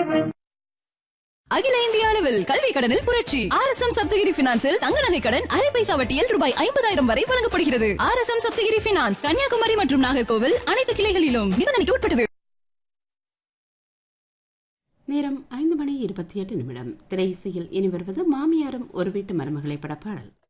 அகில இந்திய அளவில் கல்வி கடனில் புரட்சி. RSM சப்தகிரி பினான்சில் தங்க நகை கடன் அரை பைசா வட்டியில் ரூபாய் 50,000 வரை வழங்கப்படுகிறது. RSM சப்தகிரி பினான்ஸ், கன்னியாகுமரி மற்றும் நாகர்கோவில் அனைத்து கிளைகளிலும். நிபந்தனைக்கு உட்பட்டது. நேரம் 5:28 திரை இசையில் இனி வருவது மாமியாரும் ஒரு வீட்டு மருமகளை படப்பாடல்.